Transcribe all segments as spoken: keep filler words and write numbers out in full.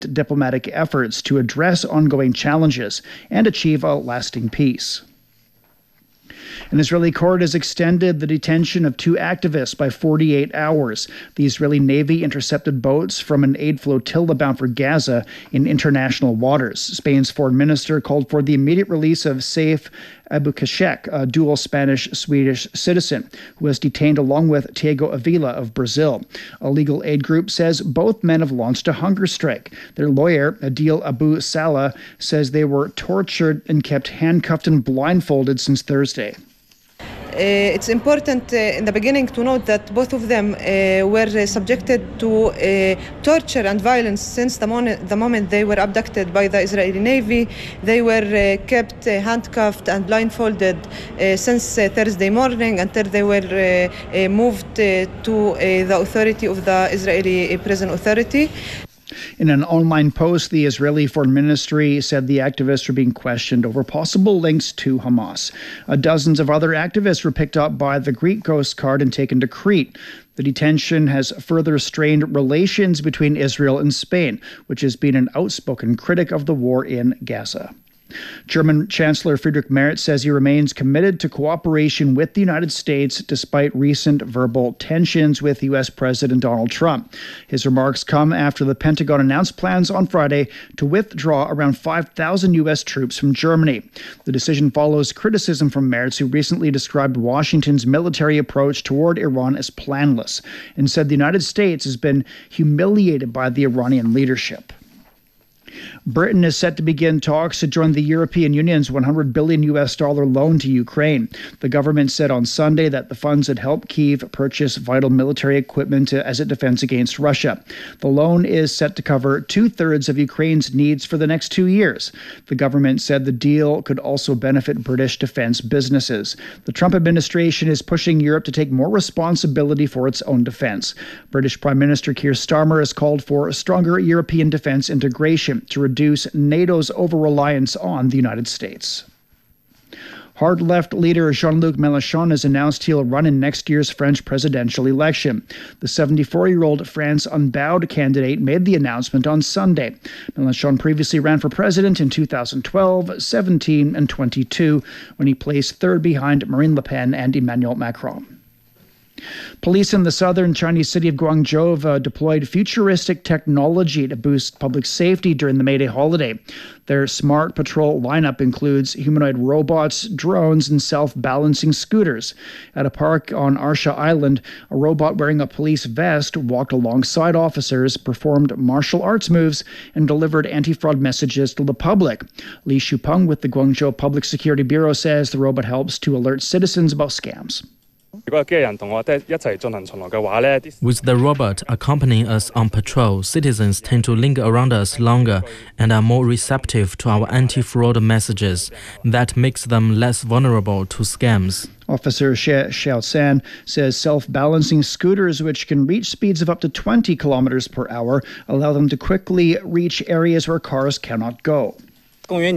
diplomatic efforts to address ongoing challenges and achieve a lasting peace. An Israeli court has extended the detention of two activists by forty-eight hours. The Israeli Navy intercepted boats from an aid flotilla bound for Gaza in international waters. Spain's foreign minister called for the immediate release of Saif Abukashek, a dual Spanish-Swedish citizen, who was detained along with Tiago Avila of Brazil. A legal aid group says both men have launched a hunger strike. Their lawyer, Adil Abu Salah, says they were tortured and kept handcuffed and blindfolded since Thursday. Uh, it's important uh, in the beginning to note that both of them uh, were uh, subjected to uh, torture and violence since the, mon- the moment they were abducted by the Israeli Navy. They were uh, kept uh, handcuffed and blindfolded uh, since uh, Thursday morning until they were uh, uh, moved uh, to uh, the authority of the Israeli Prison Authority. In an online post, the Israeli Foreign Ministry said the activists were being questioned over possible links to Hamas. Uh, dozens of other activists were picked up by the Greek Coast Guard and taken to Crete. The detention has further strained relations between Israel and Spain, which has been an outspoken critic of the war in Gaza. German Chancellor Friedrich Merz says he remains committed to cooperation with the United States despite recent verbal tensions with U S President Donald Trump. His remarks come after the Pentagon announced plans on Friday to withdraw around five thousand U S troops from Germany. The decision follows criticism from Merz, who recently described Washington's military approach toward Iran as planless and said the United States has been humiliated by the Iranian leadership. Britain is set to begin talks to join the European Union's one hundred billion U S dollar loan to Ukraine. The government said on Sunday that the funds would help Kyiv purchase vital military equipment as it defends against Russia. The loan is set to cover two-thirds of Ukraine's needs for the next two years. The government said the deal could also benefit British defense businesses. The Trump administration is pushing Europe to take more responsibility for its own defense. British Prime Minister Keir Starmer has called for stronger European defense integration to reduce NATO's over-reliance on the United States. Hard left leader Jean-Luc Mélenchon has announced he'll run in next year's French presidential election. The seventy-four-year-old France Unbowed candidate made the announcement on Sunday. Mélenchon previously ran for president in two thousand twelve, seventeen, and twenty-two, when he placed third behind Marine Le Pen and Emmanuel Macron. Police in the southern Chinese city of Guangzhou uh, deployed futuristic technology to boost public safety during the May Day holiday. Their smart patrol lineup includes humanoid robots, drones, and self-balancing scooters. At a park on Arsha Island, a robot wearing a police vest walked alongside officers, performed martial arts moves, and delivered anti-fraud messages to the public. Li Shupeng with the Guangzhou Public Security Bureau says the robot helps to alert citizens about scams. With the robot accompanying us on patrol, citizens tend to linger around us longer and are more receptive to our anti-fraud messages. That makes them less vulnerable to scams. Officer Xie Xiaosan says self-balancing scooters, which can reach speeds of up to twenty kilometers per hour, allow them to quickly reach areas where cars cannot go. Motor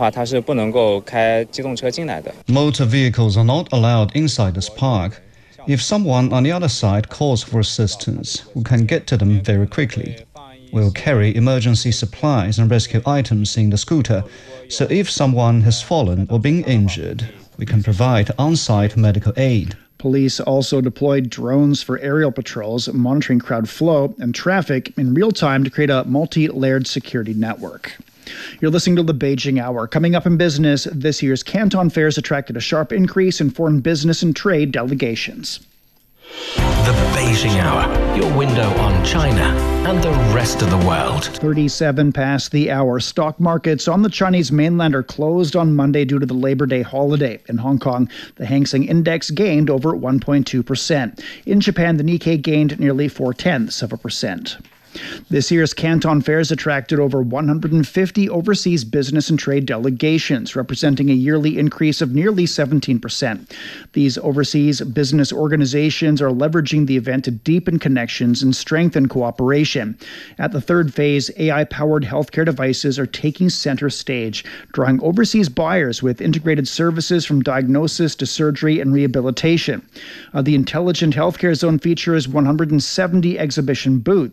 vehicles are not allowed inside this park. If someone on the other side calls for assistance, we can get to them very quickly. We'll carry emergency supplies and rescue items in the scooter, so if someone has fallen or been injured, we can provide on-site medical aid. Police also deployed drones for aerial patrols, monitoring crowd flow and traffic in real time to create a multi-layered security network. You're listening to the Beijing Hour. Coming up in business, this year's Canton Fairs attracted a sharp increase in foreign business and trade delegations. The Beijing Hour, your window on China and the rest of the world. thirty-seven past the hour. Stock markets on the Chinese mainland are closed on Monday due to the Labor Day holiday. In Hong Kong, the Hang Seng Index gained over one point two percent. In Japan, the Nikkei gained nearly four-tenths of a percent. This year's Canton Fairs attracted over one hundred fifty overseas business and trade delegations, representing a yearly increase of nearly seventeen percent. These overseas business organizations are leveraging the event to deepen connections and strengthen cooperation. At the third phase, A I-powered healthcare devices are taking center stage, drawing overseas buyers with integrated services from diagnosis to surgery and rehabilitation. Uh, the Intelligent Healthcare Zone features one hundred seventy exhibition booths,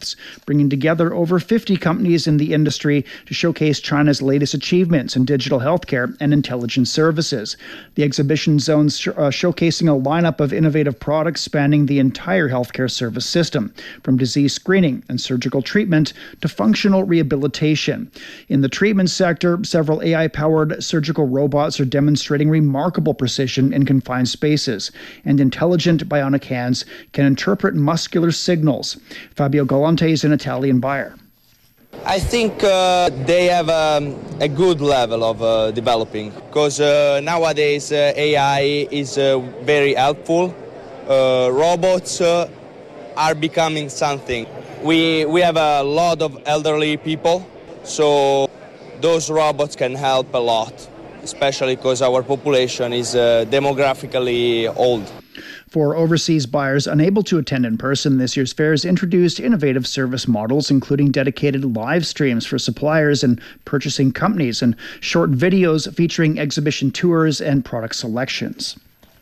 bringing together over fifty companies in the industry to showcase China's latest achievements in digital healthcare and intelligence services. The exhibition zone's sh- uh, showcasing a lineup of innovative products spanning the entire healthcare service system, from disease screening and surgical treatment to functional rehabilitation. In the treatment sector, several A I-powered surgical robots are demonstrating remarkable precision in confined spaces, and intelligent bionic hands can interpret muscular signals. Fabio Galante is an Italian buyer. I think uh, they have um, a good level of uh, developing, because uh, nowadays uh, A I is uh, very helpful. Uh, robots uh, are becoming something. We, we have a lot of elderly people, so those robots can help a lot, especially because our population is uh, demographically old. For overseas buyers unable to attend in person, this year's fair has introduced innovative service models, including dedicated live streams for suppliers and purchasing companies, and short videos featuring exhibition tours and product selections.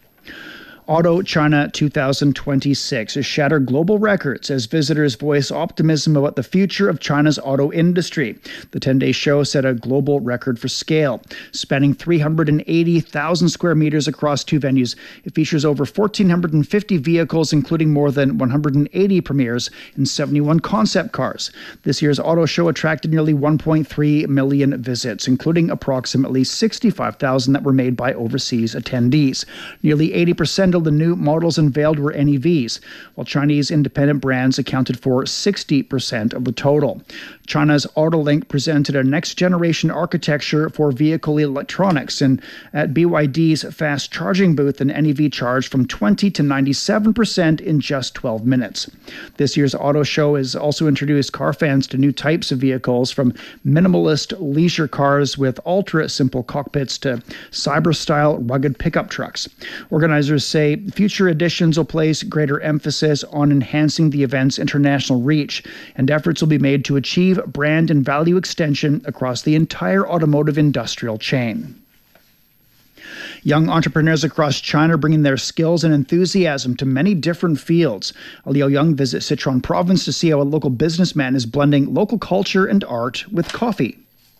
Auto China two thousand twenty-six has shattered global records as visitors voice optimism about the future of China's auto industry. The ten-day show set a global record for scale. Spanning three hundred eighty thousand square meters across two venues, it features over one thousand four hundred fifty vehicles, including more than one hundred eighty premieres and seventy-one concept cars. This year's auto show attracted nearly one point three million visits, including approximately sixty-five thousand that were made by overseas attendees. Nearly eighty percent of the new models unveiled were N E Vs, while Chinese independent brands accounted for sixty percent of the total. China's AutoLink presented a next-generation architecture for vehicle electronics, and at B Y D's fast charging booth, an N E V charged from twenty to ninety-seven percent in just twelve minutes. This year's auto show has also introduced car fans to new types of vehicles, from minimalist leisure cars with ultra-simple cockpits to cyber-style rugged pickup trucks. Organizers say future editions will place greater emphasis on enhancing the event's international reach, and efforts will be made to achieve brand and value extension across the entire automotive industrial chain. Young entrepreneurs across China are bringing their skills and enthusiasm to many different fields. Liu Young visits Sichuan province to see how a local businessman is blending local culture and art with coffee.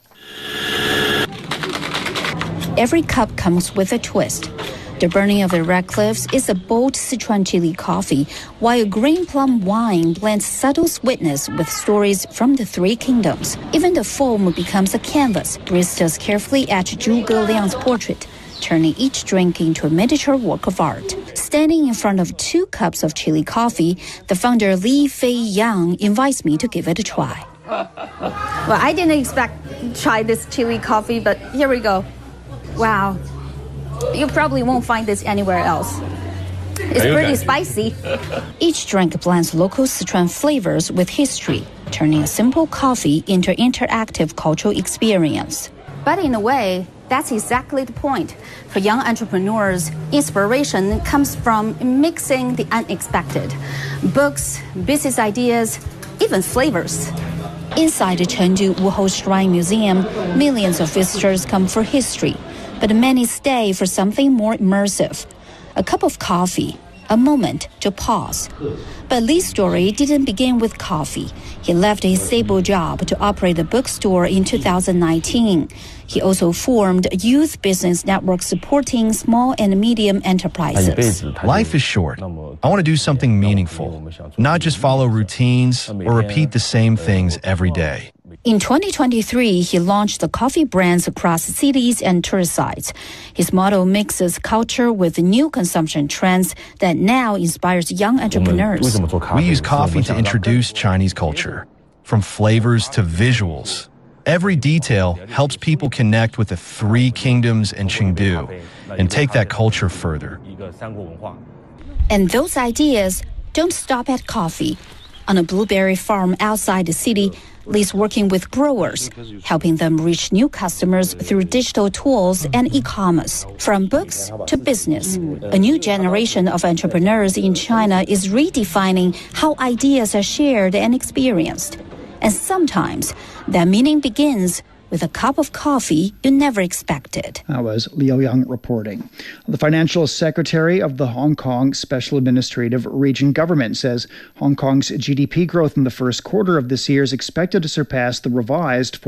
Every cup comes with a twist. The Burning of the Red Cliffs is a bold Sichuan chili coffee, while Green Plum wine blends subtle sweetness with stories from the Three Kingdoms. Even the foam becomes a canvas. Baristas carefully etch Zhuge Liang's portrait, turning each drink into a miniature work of art. Standing in front of two cups of chili coffee, the founder Li Fei Yang invites me to give it a try. Well, I didn't expect to try this chili coffee, but here we go. Wow. You probably won't find this anywhere else. It's pretty spicy. Each drink blends local Sichuan flavors with history, turning a simple coffee into an interactive cultural experience. But in a way, that's exactly the point. For young entrepreneurs, inspiration comes from mixing the unexpected. Books, business ideas, even flavors. Inside the Chengdu Wuhou Shrine Museum, millions of visitors come for history, but many stay for something more immersive. A cup of coffee, a moment to pause. But Li's story didn't begin with coffee. He left his stable job to operate a bookstore in two thousand nineteen. He also formed a youth business network supporting small and medium enterprises. Life is short. I want to do something meaningful, not just follow routines or repeat the same things every day. In twenty twenty-three, he launched the coffee brands across cities and tourist sites. His model mixes culture with new consumption trends that now inspires young entrepreneurs. We use coffee to introduce Chinese culture, from flavors to visuals. Every detail helps people connect with the Three Kingdoms and Chengdu and take that culture further. And those ideas don't stop at coffee. On a blueberry farm outside the city, Li's working with growers, helping them reach new customers through digital tools and e-commerce. From books to business, a new generation of entrepreneurs in China is redefining how ideas are shared and experienced. And sometimes that meaning begins with a cup of coffee you never expected. That was Liu Yang reporting. The financial secretary of the Hong Kong Special Administrative Region government says Hong Kong's G D P growth in the first quarter of this year is expected to surpass the revised